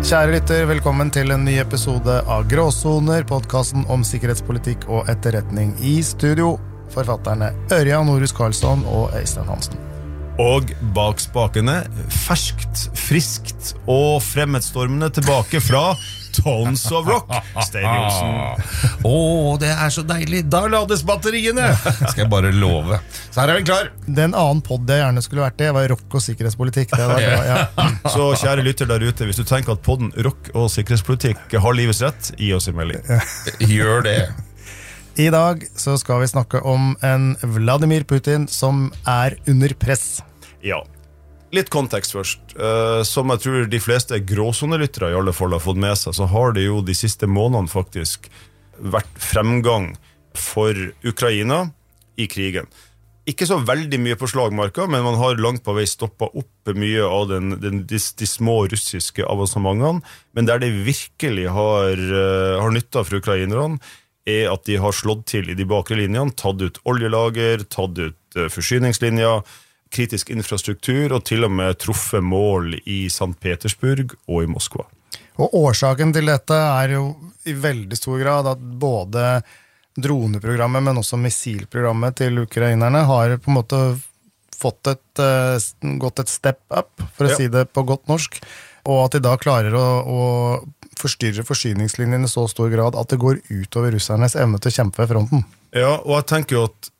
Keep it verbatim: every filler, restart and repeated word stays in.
Kjære lytter, velkommen til en ny episode av Gråsoner, podcasten om sikkerhetspolitikk og etterretning. I studio, forfatterne Ørjan Norhus Karlsson og Øystein Hansen. Og bak spakene, ferskt, friskt og fremmedstormende tilbake fra Tones of Rock, Stein Johnsen. Åh, det er så deilig. Da lades batteriene. Skal jeg bare love. Så her er vi klar. Den annen podd jeg gjerne skulle vært i, var rock og sikkerhetspolitikk. Det var bra, ja. Så kjære lytter der ute, hvis du tenker at podden rock og sikkerhetspolitikk har livets rett, gi oss en melding. Gjør det. I dag så skal vi snakke om en Vladimir Putin som er under press. Ja, litt kontekst først. Uh, som jeg tror de fleste gråsonelyttere i alle fall har fått med seg, så har det jo de siste månedene faktisk vært fremgang for Ukraina i krigen. Ikke så veldig mye på slagmarka, men man har langt på vei stoppet opp mye av den, den, de, de små russiske avansementene, men der det virkelig har, uh, har nyttet for ukrainerne, er at de har slått til i de bakre linjene, tatt ut oljelager, tatt ut uh, forsyningslinjer, kritisk infrastruktur og til og med truffet mål i Sankt Petersburg og i Moskva. Og årsaken til dette er jo i veldig stor grad at både droneprogrammet, men også missilprogrammet til ukrainerne har på en måte fått et, uh, gått et step up, for å ja. si det på godt norsk, og at de da klarer å, å forstyrre forsyningslinjene i så stor grad at det går ut over russernes evne til å kjempe ved fronten. Ja, og jeg tenker jo at